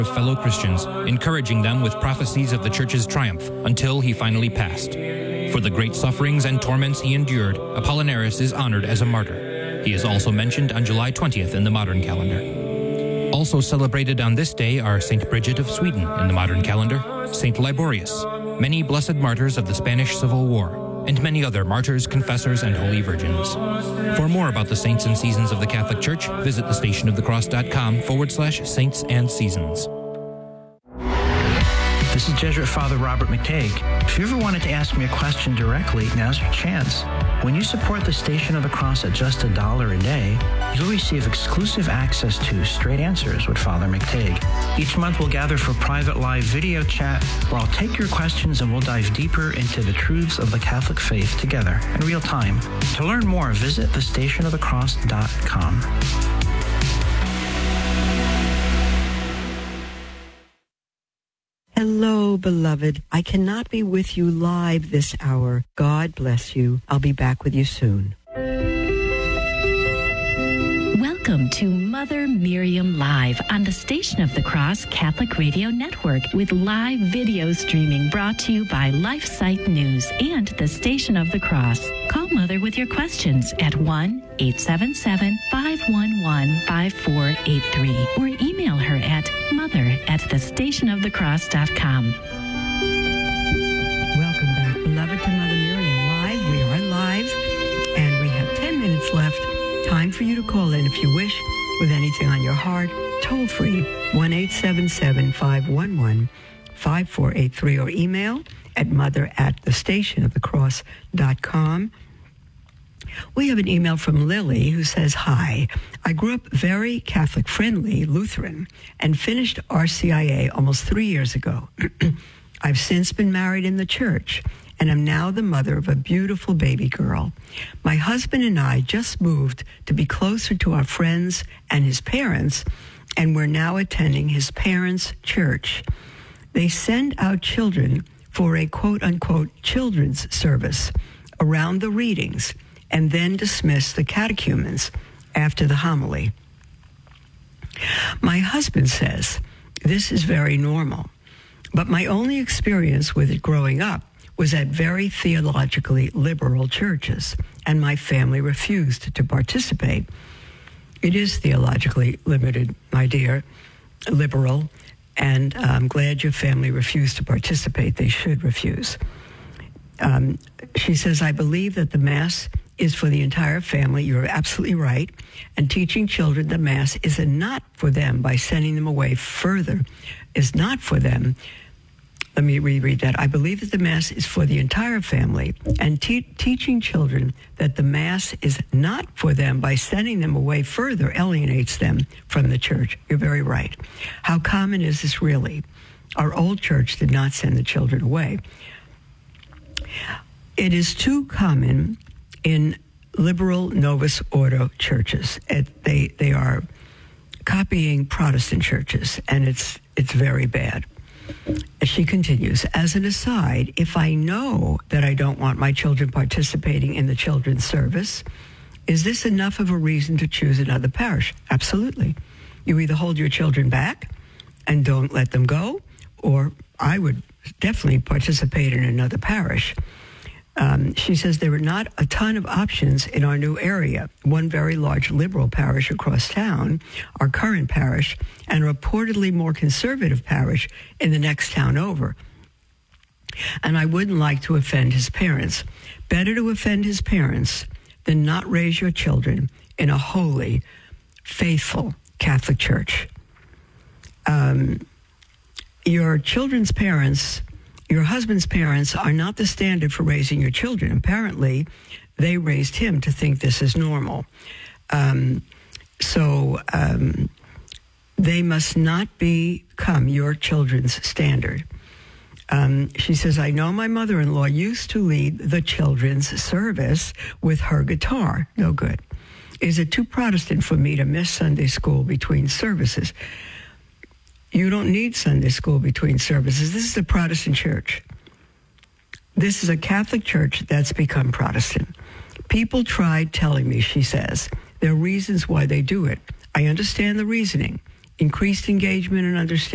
of fellow Christians, encouraging them with prophecies of the church's triumph until he finally passed. For the great sufferings and torments he endured, Apollinaris is honored as a martyr. He is also mentioned on July 20th in the modern calendar. Also celebrated on this day are St. Bridget of Sweden in the modern calendar, St. Liborius, many blessed martyrs of the Spanish Civil War, and many other martyrs, confessors, and holy virgins. For more about the saints and seasons of the Catholic Church, visit thestationofthecross.com/saints and seasons. This is Jesuit Father Robert McTague. If you ever wanted to ask me a question directly, now's your chance. When you support the Station of the Cross at just $1 a day, you'll receive exclusive access to Straight Answers with Father McTague. Each month we'll gather for private live video chat where I'll take your questions and we'll dive deeper into the truths of the Catholic faith together in real time. To learn more, visit thestationofthecross.com. Hello, beloved. I cannot be with you live this hour. God bless you. I'll be back with you soon. Welcome to Mother Miriam Live on the Station of the Cross Catholic Radio Network with live video streaming brought to you by LifeSite News and the Station of the Cross. Call Mother with your questions at 1-877-511-5483 or email her at mother@thestationofthecross.com. Welcome back, beloved, to Mother Miriam Live. We are live, and we have 10 minutes left. Time for you to call in if you wish with anything on your heart. Toll free, 1-877-511-5483, or email at mother@thestationofthecross.com. We have an email from Lily who says, "Hi, I grew up very Catholic-friendly Lutheran and finished RCIA almost 3 years ago. I've since been married in the church and am now the mother of a beautiful baby girl. My husband and I just moved to be closer to our friends and his parents, and we're now attending his parents' church. They send out children for a quote-unquote children's service around the readings and then dismiss the catechumens after the homily. My husband says this is very normal, but my only experience with it growing up was at very theologically liberal churches, and my family refused to participate. It is theologically limited, my dear, liberal, and I'm glad your family refused to participate. They should refuse." She says, "I believe that the Mass is for the entire family." You're absolutely right. "And teaching children the Mass is not for them by sending them away further, is not for them." Let me reread that. "I believe that the Mass is for the entire family, and teaching children that the Mass is not for them by sending them away further alienates them from the church." You're very right. How common is this really? Our old church did not send the children away. It is too common in liberal Novus Ordo churches. They are copying Protestant churches, and it's very bad. She continues, "As an aside, if I know that I don't want my children participating in the children's service, is this enough of a reason to choose another parish?" Absolutely. You either hold your children back and don't let them go, or I would definitely participate in another parish. She says there are not a ton of options in our new area. One very large liberal parish across town, our current parish, and a reportedly more conservative parish in the next town over. And I wouldn't like to offend his parents. Better to offend his parents than not raise your children in a holy, faithful Catholic church. Your children's parents, your husband's parents, are not the standard for raising your children. Apparently, they raised him to think this is normal. They must not become your children's standard. She says, "I know my mother-in-law used to lead the children's service with her guitar." No good. "Is it too Protestant for me to miss Sunday school between services?" You don't need Sunday school between services. This is a Protestant church. This is a Catholic church that's become Protestant. People tried telling me, she says, there are reasons why they do it. I understand the reasoning. Increased engagement and understanding.